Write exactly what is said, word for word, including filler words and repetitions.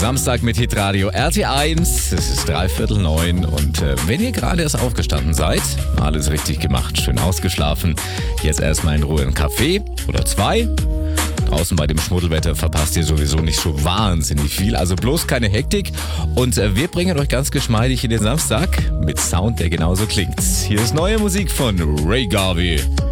Samstag mit Hitradio R T eins. Es ist dreiviertel neun und äh, wenn ihr gerade erst aufgestanden seid, alles richtig gemacht, schön ausgeschlafen. Jetzt erstmal in Ruhe einen Kaffee oder zwei. Draußen bei dem Schmuddelwetter verpasst ihr sowieso nicht so wahnsinnig viel, also bloß keine Hektik. Und äh, wir bringen euch ganz geschmeidig in den Samstag mit Sound, der genauso klingt. Hier ist neue Musik von Ray Garvey.